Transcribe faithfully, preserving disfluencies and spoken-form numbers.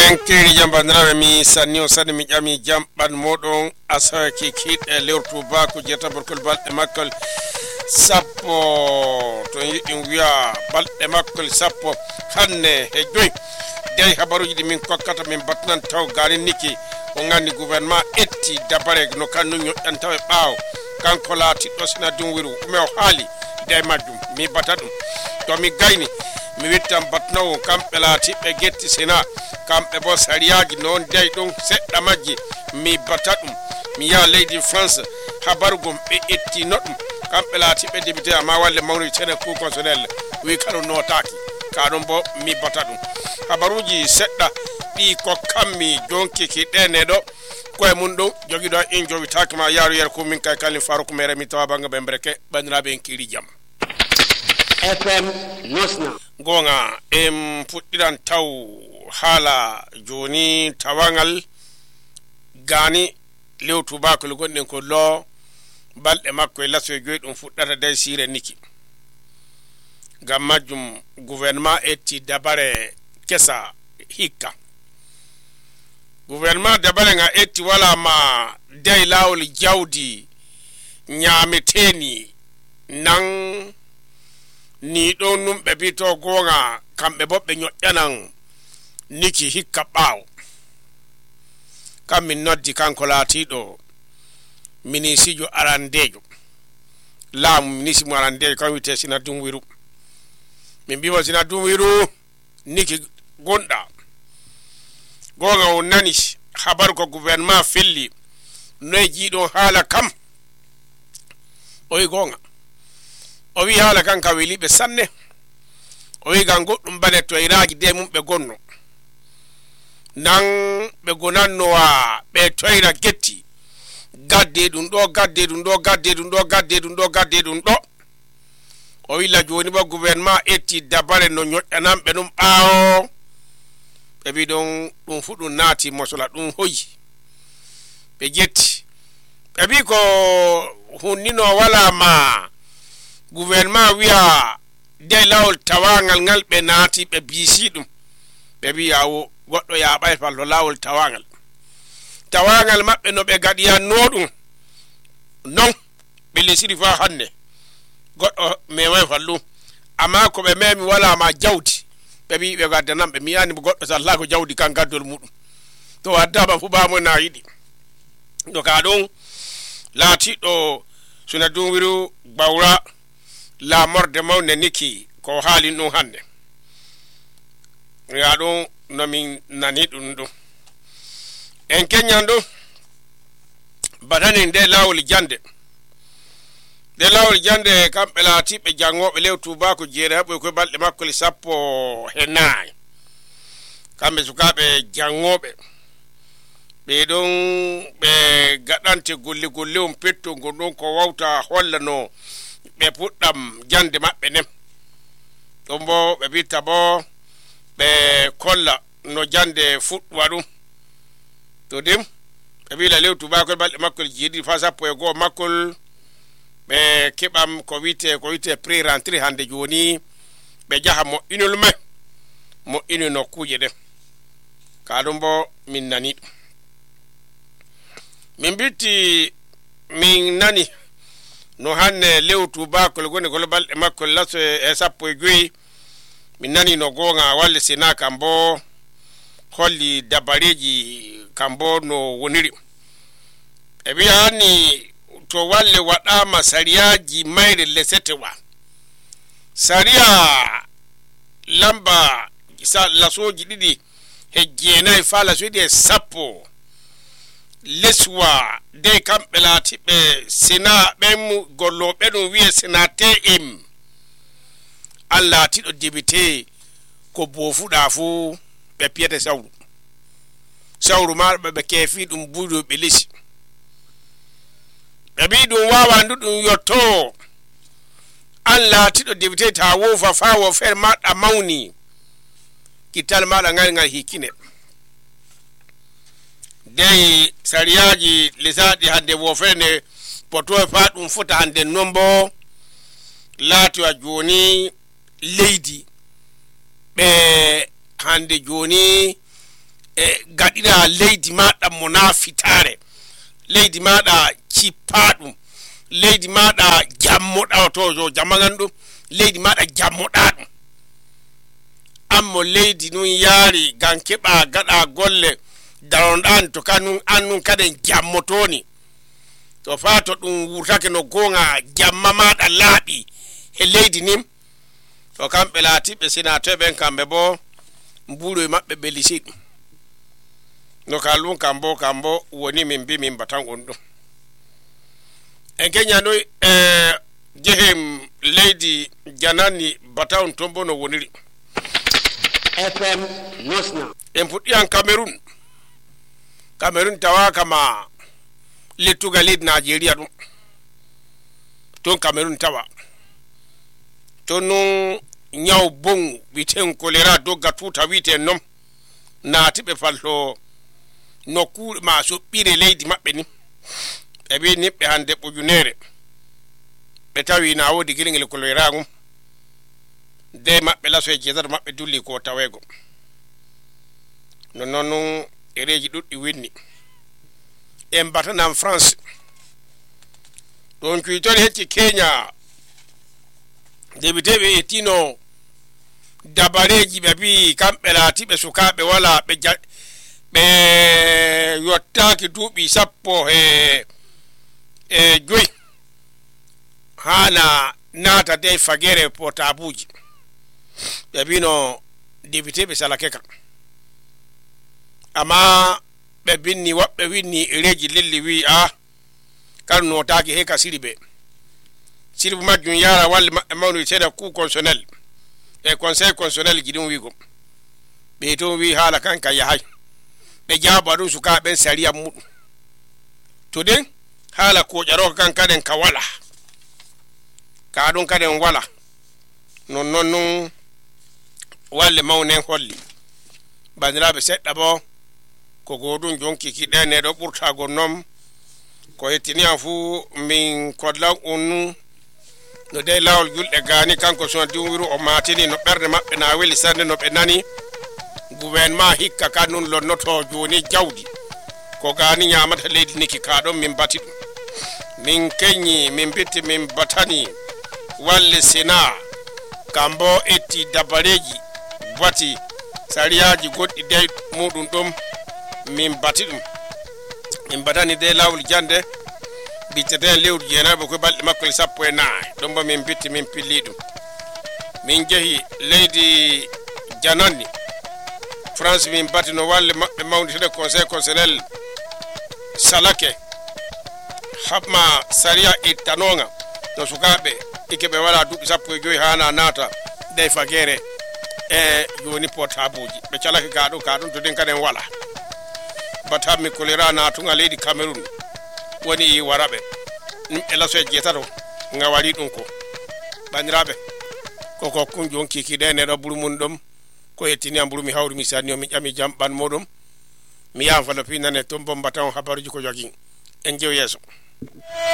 benkiri jambandiraɓe mi sanni o sani mi ƴami jamɓan moɗon asawaki kiɗe lewru ba ko jetta barkol balɗe makkol sappo to yiɗɗi wiya balɗe makkol sappo hanne e joyi dey habaruji ɗi min kokkata min batnan taw gani niki o gandi gouvernement etti dabare no kannu ñoƴƴan taw e ɓaawo kanko laatiɗɗo sina dumwiru ɗume o haali dey majjum mi bata ɗum to mi gayni mi wittan batnawo kamɓe laatiɓe getti sena kamɓe bo sariyaji noon dey ɗum seɗɗa majji mi bata ɗum mi yaha leydi France habarugum ɓe ettino ɗum kamɓe laatiɓe député ama walle mawni sene cour constitutionnel wi kala notaki ka ɗum bo mi bata ɗum habaruji seɗɗa ɗi ko kammi jonki ki ɗene ɗo koye mun ɗum jogiɗo in jowitaki ma yaaru yer ko min kay kalin farouk mere mi tawa banga ɓe mbreke bandiraɓe en kiri jaam F M Nosna gonga em puɗɗiran taw haala joni tawangal gani lewtu bakol gonɗen ko lo balɗe makko e laso e joyi ɗum fuɗɗata day sire niki ngam majjum gouvernement etti dabare kesa hikka gouvernement dabare nga etti wala ma day lawol jawdi ñaameteni nan ni ɗon num ɓe bito gonga kamɓe bo ɓe ñoƴƴanan niki hikka ɓaawo kam min noddi kanko laatiɗo minisijo arandejo laamu minisi mo arandejo kam wiyete sina dumwiru min mbimo sina dumwiru niki gonɗa gonga o nani habaru ko gouvernement felli noye jiiɗon haala kam o wi gonga o wi haala kan ka weliɓe sanne o wi gan goɗɗum bane to iraji de mum ɓe gonno nan ɓe gonannowa ɓe toyra getti gadde ɗum ɗo gadde ɗum ɗo gadde ɗum ɗo gadde ɗum ɗo gadde ɗum ɗo o willa joni bo gouvernement etti dabare no ñoƴƴananɓe ɗum ɓaawo ɓe wi ɗon ɗum fu ɗum naati mosola ɗum hoyi ɓe jetti ɓe wi ko hunnino wala ma gouvernement wiya de lawol tawangal ngal ɓe naati ɓe biisi ɗum ɓe wi yawo goɗɗo yaɓay fallo lawol tawangal tawangal maɓɓe no ɓe gaɗiyanno ɗum non ɓe lesiri fa hande goɗɗo meway fallu amma ko ɓe memi wala ma jawdi ɓe wi ɓe gaddanan ɓe mi yani mo goɗɗo salla ko jawdi kan gaddol muɗum to waddama fu bamo na yiɗi do ka ɗum laatiɗo suna dumwiru gbawra la morde mawne niki ko haalin ɗum hande ya ɗum no min nani ɗum ɗum en keññan ɗum batani nde lawol jande nde lawol jande kamɓe laatiɓe jangoɓe lew tubako jeere haɓoy koye balɗe makkole sappo e naayi kamɓe sukaɓe jangoɓe ɓe ɗon ɓe gaɗante golle golle on petto gon ɗon ko wawta holla no ɓe puɗɗam jande maɓɓe nden ɗon bo ɓe bitta bo ɓe kolla no jande fuɗɗuwa ɗum to dim ɓe wila lew tubakol balɗe makkol jeeɗiɗi fa sappo e goho makkol ɓe keɓam ko wite ko wite pré rentré hande joni ɓe jaha moƴƴinol me moƴƴini nokkuje ɗen ka ɗum bo min nani ɗum min bitti min nani no hanne lew tubakol goni kolo balɗe makkol laso e sappo e joyi min nani no gonga walle sena kam bo holli dabareji kam bo no woniri e wi hanni to walle waɗama sariyaji mayre lesetewa sariya lamba lasoji ɗiɗi e jeenayi fa lasoji e sappo leswa de kamɓe laatiɓe sena ɓen golloɓe ɗum wiye sena T M an laatiɗo député ko bofuɗa fu ɓe piyete sawru sawru maɗo ɓe keefi ɗum buuɗo ɓe lesi ɓe mbi ɗum wawa ndu ɗum yotto an laatiɗo député ta wofa fa wo fer maɗa mawni kittal maɗa ngal ngal hikkine dey sariyaji lisaɗi hande wofene poto e fa ɗum fota hande non bo laati a joni leydi ɓe hande joni e gadira leydi maɗa monafitare leydi maɗa cippaɗum leydi maɗa jammoɗa tojo jamaganɗum leydi maɗa jammoɗa ɗum ammo leydi nun yaari gan keɓa gaɗa golle daronɗan to kanun annun kaden jammotoni to fa to ɗum wurtake no gonga jamma maɗa laaɓi e leydi nin to kamɓe laatiɓe sénateur ɓen kamɓe bo mbuɗo e maɓɓe ɓe lisi ɗum no kalum kambo kambo woni min bi min batan on ɗum en keñanoy e jehem leydi janani batawn ton bo no woniri F M Nosna en puɗɗiyan Cameroun Cameroun tawa kama lettuga leydi Nigeria ɗum ton Cameroun tawa to non nyaw bon witen choléra dogga tuta witen nom naatiɓe fallo nokkuɗe ma soɓɓire leydi maɓɓe ni ɓe wi niɓɓe hande ɓojunere ɓe tawi na wodi guilguel choléra ngum de maɓɓe laso e jeetata maɓɓe dulli ko tawego non noon ereji ɗuɗɗi winni en batanan France ɗon cuitoni hecci Kenya debiteɓe ettino dabareji ɓe bi kamɓe laatiɓe sukaɓe wala ɓe ɓe yottaki duuɓi sappo e e joyi hana naata de fagere portabuji ɓe bino debiteɓe salake kam amma ɓe binni woɓɓe winni ereji lilli wi a kala notaki he ka siri ɓe sirbu majjum yara walle maɓɓe mawni seeɗa coup constitutionnel e conseil constitutionnel ji ɗum wigo ɓe toon wi haala kan ka yahay ɓe jaaba ɗum sukaɓe ɓen sariya muɗum to den haala koƴaro kan kaden ka wala ka ɗum kaden wala non non non walle mawnen holli bandiraɓe seɗɗa bo ko goɗum jonki kiɗe neɗo ɓurtago noon ko hettiniyan fuu min kodlan on no de lawol julɗe gani kanko sona diwmiru o matini no ɓerde maɓɓe na weli sarde no ɓe nani gouvernement hikka ka nun lonnoto joni jawdi ko gani ñamata leydi niki kaɗon min bati ɗum min keñi min bitti min batani walle sénat kambo etti dabareji bati sariyaji goɗɗi dey muɗum ɗum min bati ɗum min batani de lawol jande bicceten lewru jeenaɓe koye balɗe makko sappo e naayi ɗum bo min bitti min pilli ɗum min jeehi leydi jananni France min bati no walle maɓɓe mawnitede conseil constitutionnel salake habma saria ittanoga no sukaɓe ikeɓe wala duuɓi sappo e joyi hana naata dey fagere e joni portabuji ɓe calake ka ɗum ka ɗum to den kaden wala batami choléra natuga leydi Cameroun woni i waraɓe e laso e jeetato nga wari ɗum ko bandiraɓe koko kun jonki kiɗe neɗo ɓuru mum ɗum ko yettini am ɓuru mi hawri mi sanni o mi ƴami jam ɓan moɗum mi yahan fala pinane toon bombatan habaruji ko jogui en jew yeeso